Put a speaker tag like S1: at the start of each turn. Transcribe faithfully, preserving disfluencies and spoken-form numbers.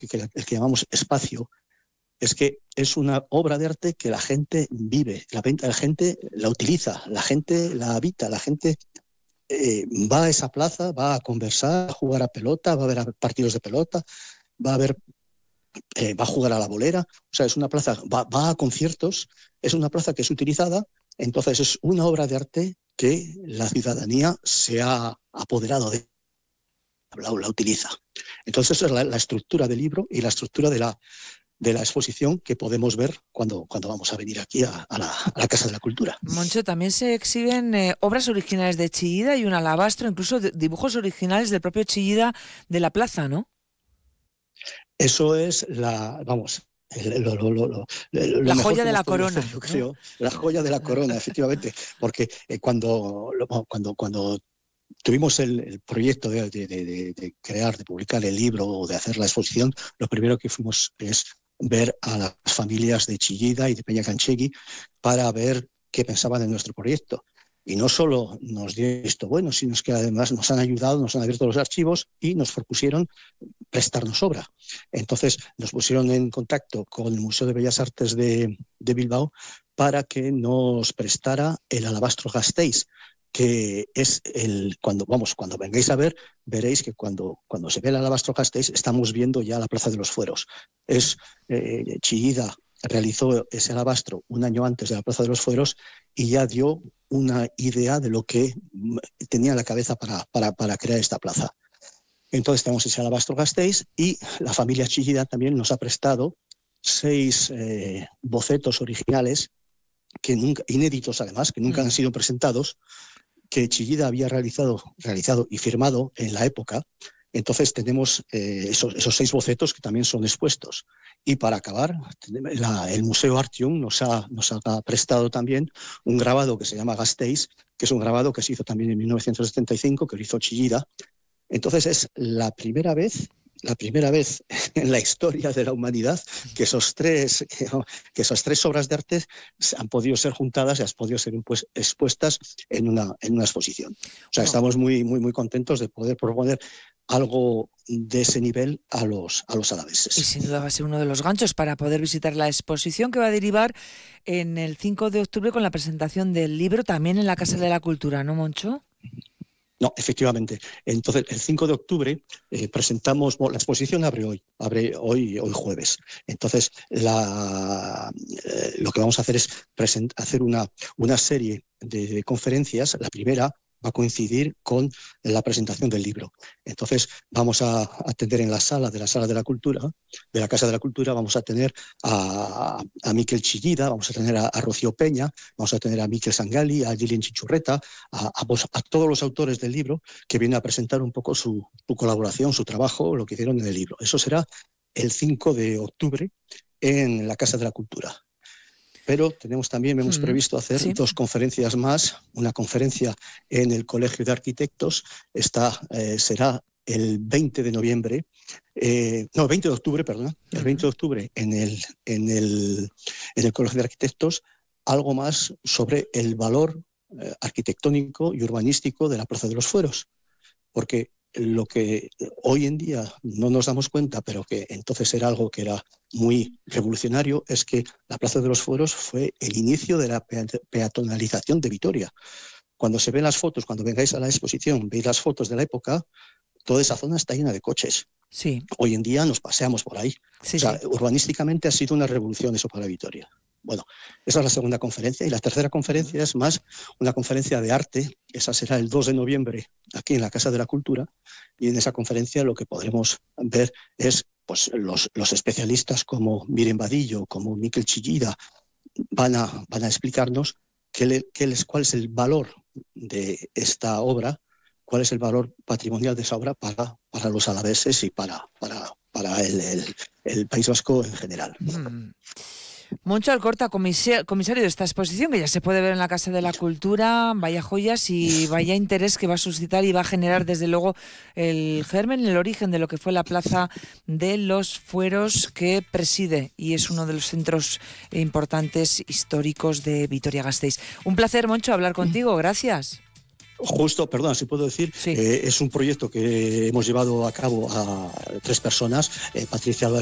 S1: que, el que llamamos espacio, es que es una obra de arte que la gente vive, la, la gente la utiliza, la gente la habita, la gente eh, va a esa plaza, va a conversar, a jugar a pelota, va a ver partidos de pelota, va a ver, eh, va a jugar a la bolera. O sea, es una plaza, va, va a conciertos, es una plaza que es utilizada. Entonces es una obra de arte que la ciudadanía se ha apoderado de, la, la utiliza. Entonces esa es la, la estructura del libro y la estructura de la de la exposición que podemos ver cuando, cuando vamos a venir aquí a, a, la, a la Casa de la Cultura.
S2: Moncho, también se exhiben eh, obras originales de Chillida y un alabastro, incluso de, dibujos originales del propio Chillida de la plaza, ¿no?
S1: Eso es la, vamos, el, lo, lo, lo, lo, lo
S2: la
S1: mejor
S2: joya
S1: que
S2: de la corona,
S1: hacer, yo creo, ¿no? La joya de la corona, efectivamente, porque eh, cuando, cuando, cuando tuvimos el, el proyecto de, de, de, de crear, de publicar el libro o de hacer la exposición, lo primero que fuimos es ver a las familias de Chillida y de Peñacanchegui para ver qué pensaban de nuestro proyecto. Y no solo nos dio esto bueno, sino que además nos han ayudado, nos han abierto los archivos y nos propusieron prestarnos obra. Entonces nos pusieron en contacto con el Museo de Bellas Artes de, de Bilbao para que nos prestara el alabastro Gasteiz, que es el, cuando, vamos, cuando vengáis a ver, veréis que cuando, cuando se ve el alabastro Gasteiz estamos viendo ya la Plaza de los Fueros. Es, eh, Chillida realizó ese alabastro un año antes de la Plaza de los Fueros y ya dio una idea de lo que tenía en la cabeza para, para, para crear esta plaza. Entonces tenemos ese alabastro Gasteiz y la familia Chillida también nos ha prestado seis eh, bocetos originales, que nunca, inéditos además, que nunca mm. han sido presentados, que Chillida había realizado, realizado y firmado en la época. Entonces tenemos eh, esos, esos seis bocetos que también son expuestos. Y para acabar, la, el Museo Artium nos ha, nos ha prestado también un grabado que se llama Gasteiz, que es un grabado que se hizo también en mil novecientos setenta y cinco, que lo hizo Chillida. Entonces es la primera vez, la primera vez en la historia de la humanidad que, esos tres, que, que esas tres obras de arte han podido ser juntadas y han podido ser pues, expuestas en una, en una exposición. O sea, oh. estamos muy, muy, muy contentos de poder proponer algo de ese nivel a los, a los alaveses.
S2: Y sin duda va a ser uno de los ganchos para poder visitar la exposición que va a derivar en el cinco de octubre con la presentación del libro, también en la Casa de la Cultura, ¿no, Moncho?
S1: No, efectivamente. Entonces, el cinco de octubre eh, presentamos, bueno, la exposición abre hoy, abre hoy, hoy jueves. Entonces, la, eh, lo que vamos a hacer es present, hacer una, una serie de, de conferencias. La primera va a coincidir con la presentación del libro. Entonces, vamos a, a tener en la sala de la Sala de la Cultura, de la Casa de la Cultura, vamos a tener a, a Miquel Chillida, vamos a tener a, a Rocío Peña, vamos a tener a Miquel Sangali, a Gillian Chichurreta, a, a, a todos los autores del libro que vienen a presentar un poco su, su colaboración, su trabajo, lo que hicieron en el libro. Eso será el cinco de octubre en la Casa de la Cultura. Pero tenemos también, hemos previsto hacer sí. dos conferencias más. Una conferencia en el Colegio de Arquitectos, esta eh, será el veinte de noviembre, eh, no, veinte de octubre, perdón, el veinte de octubre en el, en el, en el Colegio de Arquitectos, algo más sobre el valor eh, arquitectónico y urbanístico de la Plaza de los Fueros. Porque lo que hoy en día no nos damos cuenta, pero que entonces era algo que era muy revolucionario, es que la Plaza de los Fueros fue el inicio de la peatonalización de Vitoria. Cuando se ven las fotos, cuando vengáis a la exposición, veis las fotos de la época, toda esa zona está llena de coches.
S2: Sí.
S1: Hoy en día nos paseamos por ahí.
S2: Sí,
S1: o sea,
S2: sí.
S1: urbanísticamente ha sido una revolución eso para Vitoria. Bueno, esa es la segunda conferencia. Y la tercera conferencia es más una conferencia de arte. Esa será el dos de noviembre aquí en la Casa de la Cultura. Y en esa conferencia lo que podremos ver es pues, los, los especialistas como Miren Vadillo, como Miquel Chillida, van a, van a explicarnos qué le, qué les, cuál es el valor de esta obra, cuál es el valor patrimonial de esa obra para, para los alaveses y para, para, para el, el, el País Vasco en general.
S2: Mm. Moncho Alcorta, comisario de esta exposición, que ya se puede ver en la Casa de la Cultura, vaya joyas y vaya interés que va a suscitar y va a generar desde luego el germen, el origen de lo que fue la Plaza de los Fueros que preside y es uno de los centros importantes históricos de Vitoria-Gasteiz. Un placer, Moncho, hablar contigo, gracias.
S1: Justo, perdón, si puedo decir,
S2: sí.
S1: eh, es un proyecto que hemos llevado a cabo a tres personas, eh, Patricia